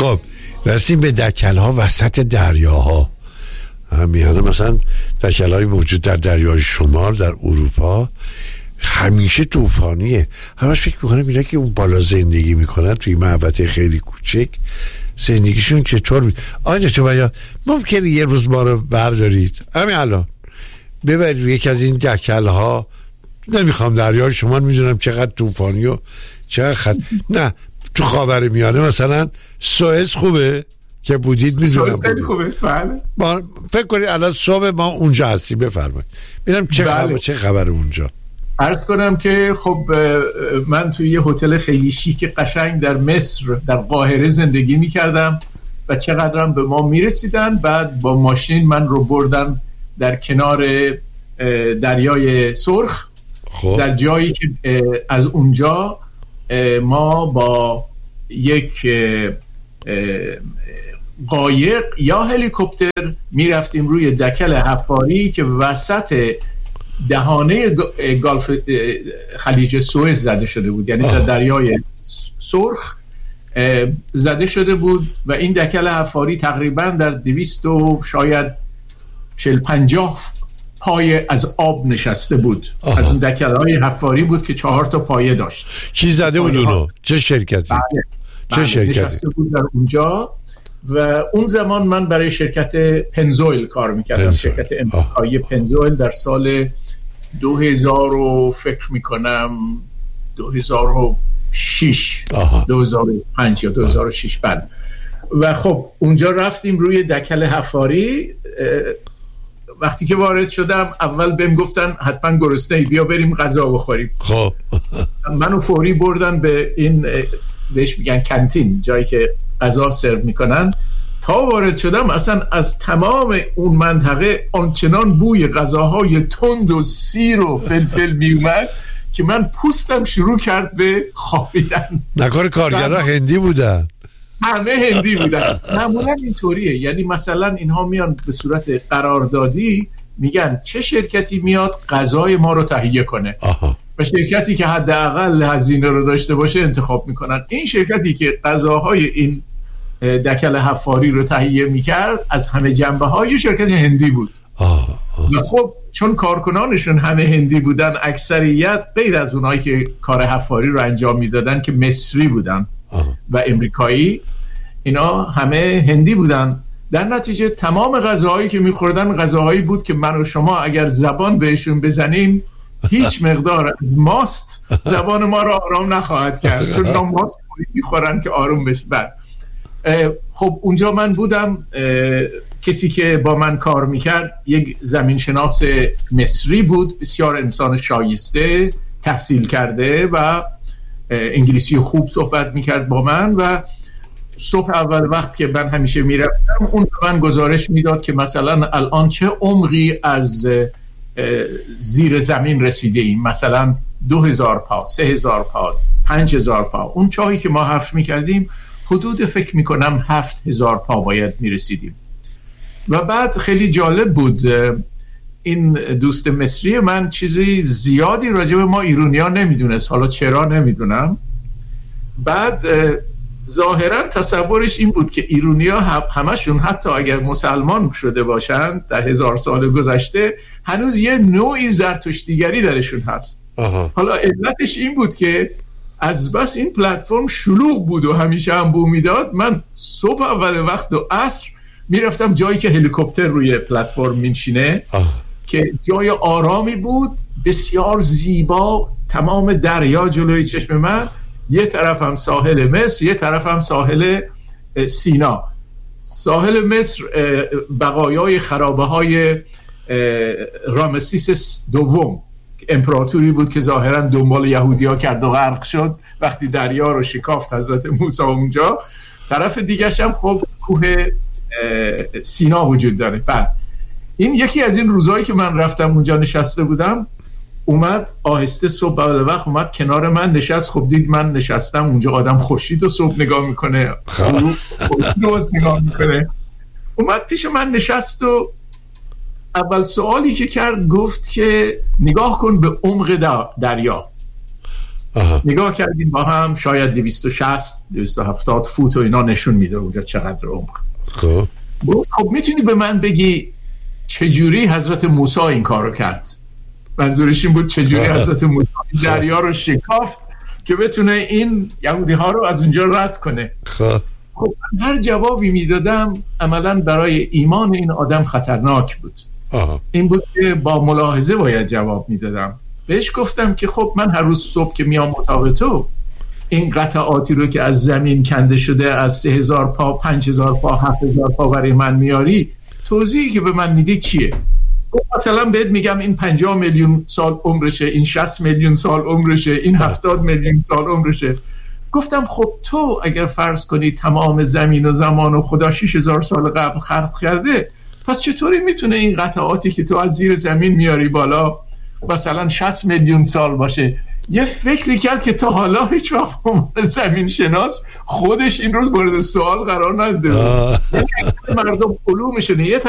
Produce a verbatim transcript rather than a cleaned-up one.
خب رسیم به دکل‌ها وسط دریاها. میانه مثلا دکل‌های موجود در دریای شمال در اروپا همیشه طوفانیه. همش فکر میکنم اینا که اون بالا زندگی میکنن توی محوطه خیلی کوچک زندگیشون چطور می... آنجا تو باید ممکنه یه روز ما رو بردارید همین الان ببرید یک از این دکل‌ها، نمیخوام دریای شمال میدونم چقدر طوفانی و چقدر خط... نه تو خاورمیانه مثلا سوئز خوبه که بودید میدونم سوئز خیلی خوبه. بله با... فکر کنید الان صبح ما اونجا هستی بفرمایید ببینم چه بله. خبر چه خبر اونجا. عرض کنم که خب من توی یه هتل خیلی شیک قشنگ در مصر در قاهره زندگی میکردم و چقدرم به ما میرسیدن. بعد با ماشین من رو بردن در کنار دریای سرخ خب. در جایی که از اونجا ما با یک قایق یا هلیکوپتر میرفتیم روی دکل حفاری که وسط دهانه گالف خلیج سوئز زده شده بود، یعنی در دریای سرخ زده شده بود و این دکل حفاری تقریبا در دویست و شاید چهل پنجاه پایه از آب نشسته بود. آها. از اون دکل‌های حفاری بود که چهار تا پایه داشت. کی زده بود اونو؟ چه شرکتی؟ بله. چه بله. شرکتی؟ نشسته بود در اونجا و اون زمان من برای شرکت پنزویل کار میکردم. پنزویل. شرکت امریکایی پنزویل در سال دو هزار رو فکر میکنم دو هزار و شش دو هزار و پنج یا دو هزار و شش بعد و خب اونجا رفتیم روی دکل حفاری. وقتی که وارد شدم اول بهم گفتن حتما گرسنه‌ای بیا بریم غذا بخوریم. خب منو فوری بردن به این بهش میگن کانتین، جایی که غذا سرو میکنن. تا وارد شدم اصلا از تمام اون منطقه آنچنان بوی غذاهای تند و سیر و فلفل میومد که من پوستم شروع کرد به خوابیدن. نکنه کارگرها هندی بودن؟ همه هندی بودن. معمولا اینطوریه، یعنی مثلا اینها میان به صورت قراردادی میگن چه شرکتی میاد غذای ما رو تهیه کنه. آها. و شرکتی که حداقل هزینه رو داشته باشه انتخاب میکنن. این شرکتی که غذاهای این دکل حفاری رو تهیه میکرد از همه جنبه های شرکت هندی بود. آه آه. و خب چون کارکنانشون همه هندی بودن، اکثریت غیر از اونایی که کار حفاری رو انجام میدادن که مصری بودن آه. و امریکایی، اینا همه هندی بودن. در نتیجه تمام غذاهایی که میخوردن غذاهایی بود که من و شما اگر زبان بهشون بزنیم هیچ مقدار از ماست زبان ما رو آرام نخواهد کرد، چون اینا ماست میخورن که آروم بشه. بعد خب اونجا من بودم، کسی که با من کار میکرد یک زمینشناس مصری بود، بسیار انسان شایسته، تحصیل کرده و انگلیسی خوب صحبت میکرد با من و صبح اول وقت که من همیشه میرفتم اون به من گزارش میداد که مثلا الان چه عمقی از زیر زمین رسیده ایم، مثلا دو هزار پا، سه هزار پا، پنج هزار پا. اون چاهی که ما حفر میکردیم حدود فکر میکنم هفت هزار پا باید میرسیدیم. و بعد خیلی جالب بود، این دوست مصری من چیزی زیادی راجع به ما ایرانی‌ها نمیدونست، حالا چرا نمیدونم. بعد ظاهرا تصورش این بود که ایرانی‌ها همشون حتی اگر مسلمان شده باشند در هزار سال گذشته هنوز یه نوعی زرتشتیگری درشون هست. آها. حالا علتش این بود که از بس این پلتفرم شلوغ بود و همیشه هم بو میداد. من صبح اول وقت و عصر میرفتم جایی که هلیکوپتر روی پلتفرم میشینه که جای آرامی بود، بسیار زیبا، تمام دریا جلوی چشم من، یه طرف هم ساحل مصر، یه طرف هم ساحل سینا. ساحل مصر بقایای خرابه های رامسیس دوم، امپراتوری بود که ظاهرا دنبال یهودی ها کرد و غرق شد وقتی دریا رو شکافت حضرت موسی اونجا. طرف دیگرش هم خب کوه سینا وجود داره. بعد این یکی از این روزایی که من رفتم اونجا نشسته بودم، اومد آهسته صبح بعد وقت اومد کنار من نشست. خب دید من نشستم اونجا، آدم خورشید رو صبح نگاه میکنه، روز نگاه میکنه. اومد پیش من نشست و اول سوالی که کرد گفت که نگاه کن به عمق دریا. آها. نگاه کردیم با هم، شاید دویست و شصت دویست و هفتاد فوت و اینا نشون میده اونجا چقدر عمق. خب گفت خب میتونی به من بگی چجوری حضرت موسی این کارو کرد؟ منظورش این بود چجوری حضرت موسی دریا رو شکافت که بتونه این یهودی ها رو از اونجا رد کنه. خب خب هر جوابی میدادم عملا برای ایمان این آدم خطرناک بود. آها. این بود که با ملاحظه باید جواب میدادم. بهش گفتم که خب من هر روز صبح که میام اتاق تو، این قطعاتی رو که از زمین کنده شده از سه هزار پا، پنج هزار پا، هفت هزار پا برای من میاری، توضیحی که به من میدی چیه؟ مثلا بهت میگم این پنجاه میلیون سال عمرشه، این شصت میلیون سال عمرشه، این هفتاد میلیون سال عمرشه. گفتم خب تو اگر فرض کنی تمام زمین و زمان و خدا شش هزار سال قبل خلق کرده، پس چطوری میتونه این قطعاتی که تو از زیر زمین میاری بالا مثلا شصت میلیون سال باشه؟ یه فکری کرد که تا حالا هیچ وقت زمین شناس خودش این رو مورد سوال قرار نده. مردم علومشونه یه